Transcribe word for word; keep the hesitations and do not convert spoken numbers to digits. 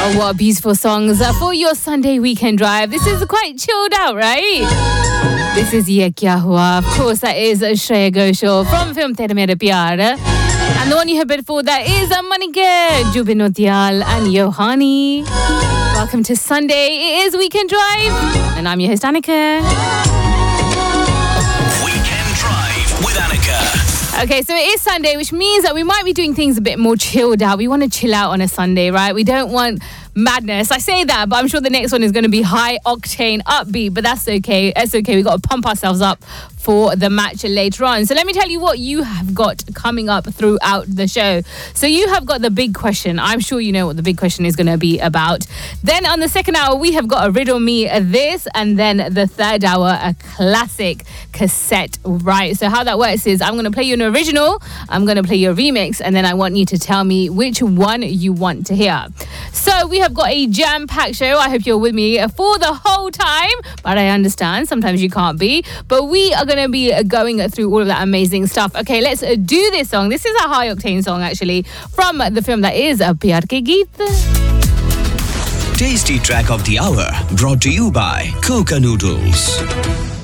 Oh, what beautiful songs uh, for your Sunday weekend drive. This is quite chilled out, right? This is Ye Kya Hua. Of course, that is Shreya Ghoshal from film Tere Mere Pyar. And the one you heard before that is Manike, Jubin Notial and Yohani. Welcome to Sunday. It is Weekend Drive. And I'm your host, Annika. Weekend Drive with Annika. Okay, so it is Sunday, which means that we might be doing things a bit more chilled out. We want to chill out on a Sunday, right? We don't want madness. I say that, but I'm sure the next one is going to be high octane, upbeat, but that's okay. It's okay. We got to pump ourselves up for the match later on. So let me tell you what you have got coming up throughout the show. So you have got the big question. I'm sure you know what the big question is going to be about. Then on the second hour, we have got a riddle me this, and then the third hour, a classic cassette, right? So how that works is I'm going to play you an original, I'm going to play you a remix, and then I want you to tell me which one you want to hear. So we have got a jam-packed show. I hope you're with me for the whole time, but I understand sometimes you can't be. But we are going to be going through all of that amazing stuff. Okay, let's do this song. This is a high-octane song, actually, from the film that is Pyar Ke Geet. Tasty track of the hour brought to you by Coca Noodles.